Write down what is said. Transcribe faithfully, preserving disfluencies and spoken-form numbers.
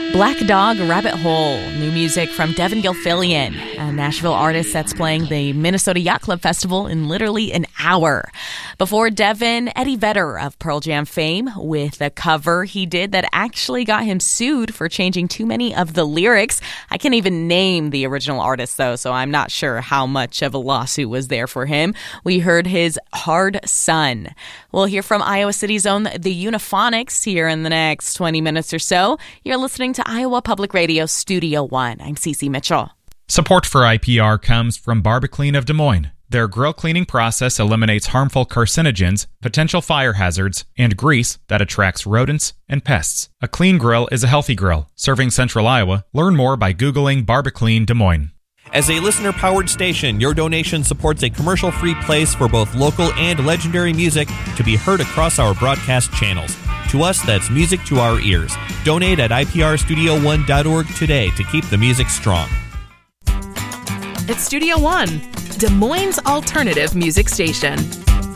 Black Dog Rabbit Hole, new music from Devin Gilfillian, a Nashville artist that's playing the Minnesota Yacht Club Festival in literally an hour. Before Devin, Eddie Vedder of Pearl Jam fame with a cover he did that actually got him sued for changing too many of the lyrics. I can't even name the original artist though, so I'm not sure how much of a lawsuit was there for him. We heard his Hard Sun. We'll hear from Iowa City's own The Eunophonics here in the next twenty minutes or so. You're listening to Iowa Public Radio Studio One. I'm Cece Mitchell. Support for I P R comes from Barbaclean of Des Moines. Their grill cleaning process eliminates harmful carcinogens, potential fire hazards, and grease that attracts rodents and pests. A clean grill is a healthy grill. Serving Central Iowa. Learn more by Googling Barbaclean Des Moines. As a listener-powered station, your donation supports a commercial-free place for both local and legendary music to be heard across our broadcast channels. To us, that's music to our ears. Donate at I P R studio one dot org today to keep the music strong. It's Studio One, Des Moines' alternative music station.